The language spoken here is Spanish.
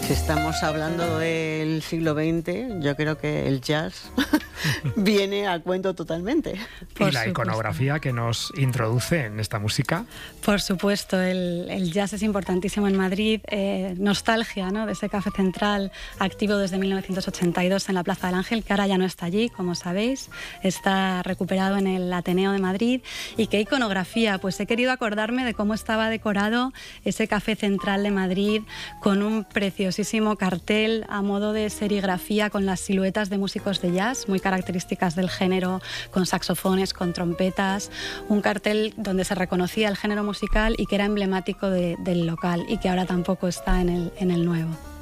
Si estamos hablando del siglo XX, yo creo que el jazz viene a cuento totalmente. Y la iconografía que nos introduce en esta música. Por supuesto, el jazz es importantísimo en Madrid. Nostalgia, ¿no?, de ese café central activo desde 1982 en la Plaza del Ángel, que ahora ya no está allí, como sabéis. Está recuperado en el Ateneo de Madrid. ¿Y qué iconografía? Pues he querido acordarme de cómo estaba decorado ese café central de Madrid, con un preciosísimo cartel a modo de serigrafía con las siluetas de músicos de jazz, muy características del género, con saxofones, con trompetas. Un cartel donde se reconocía el género musical y que era emblemático del local, y que ahora tampoco está en el nuevo.